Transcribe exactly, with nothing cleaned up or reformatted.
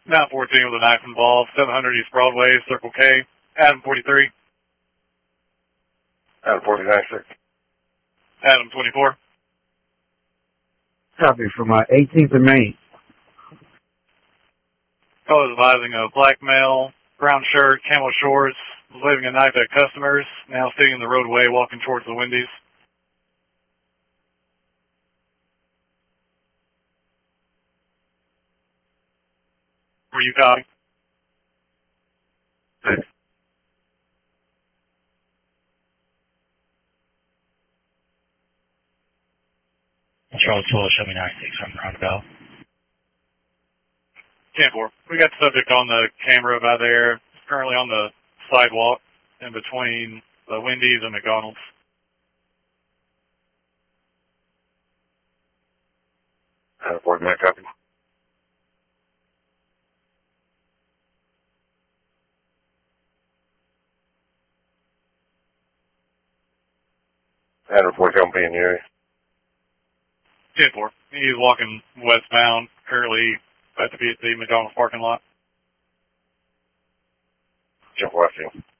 nine fourteen with a knife involved, seven hundred East Broadway, Circle K, Adam forty-three. Adam forty-nine, sir. Adam twenty-four. Copy from uh, eighteenth of May. Call is advising a black male, brown shirt, camel shorts, was waving a knife at customers, now sitting in the roadway walking towards the Wendy's. Were you copying? Six. Control tool, show me ninety-six from roundabout. ten four. We got the subject on the camera by there. It's currently on the sidewalk in between the Wendy's and McDonald's. Adam forty-nine, copy. Adam forty-seven, being in the area. ten four. He's walking westbound, currently at the, the McDonald's parking lot. Jump, I see him.